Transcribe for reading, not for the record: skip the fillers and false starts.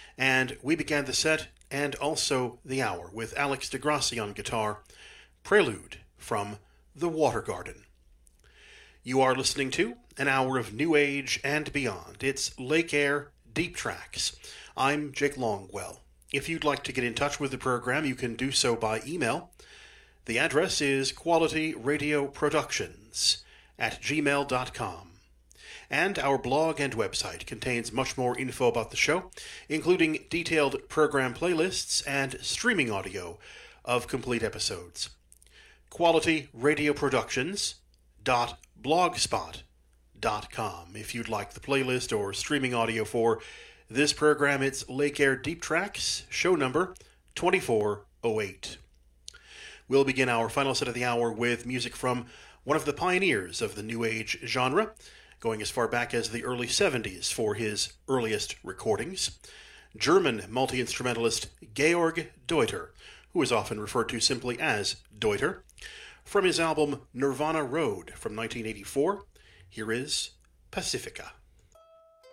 And we began the set and also the hour with Alex DeGrassi on guitar, Prelude from The Water Garden. You are listening to an hour of New Age and beyond. It's Lake Air Deep Tracks. I'm Jake Longwell. If you'd like to get in touch with the program, you can do so by email. The address is qualityradioproductions@gmail.com. And our blog and website contains much more info about the show, including detailed program playlists and streaming audio of complete episodes. qualityradioproductions.blogspot.com. If you'd like the playlist or streaming audio for this program, it's Lake Air Deep Tracks, show number 2408. We'll begin our final set of the hour with music from one of the pioneers of the New Age genre, going as far back as the early 70s for his earliest recordings. German multi-instrumentalist Georg Deuter, who is often referred to simply as Deuter. From his album Nirvana Road from 1984, here is Pacifica.